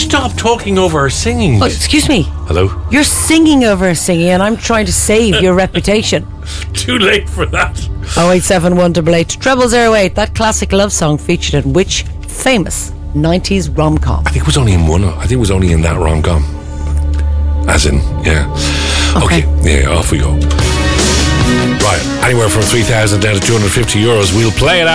stop talking over our singing? Oh, excuse me. Hello? You're singing over singing, and I'm trying to save your reputation. Too late for that. 087 008. That classic love song featured in which famous 90s rom-com? I think it was only in one. I think it was only in that rom-com. As in, yeah. Okay. Yeah, off we go. Right. Anywhere from 3,000 down to €250. We'll play it out.